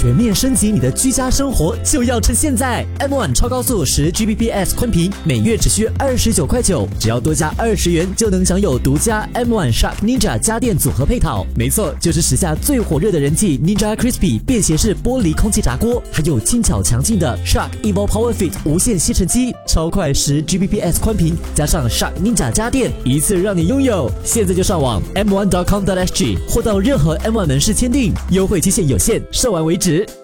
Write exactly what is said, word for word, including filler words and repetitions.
全面升级你的居家生活就要趁现在 ！M 一 超高速十 G B P S 宽频，每月只需二十九块九，只要多加二十元就能享有独家 M 一 Shark Ninja 家电组合配套。没错，就是时下最火热的人气 Ninja Crispy 便携式玻璃空气炸锅，还有轻巧强劲的 Shark Evo Power Fit 无线吸尘机，超快十 G B P S 宽频，加上 Shark Ninja 家电，一次让你拥有。现在就上网 m one dot com dot s g 或到任何 M 一 门市签订，优惠期限有限，售完为止。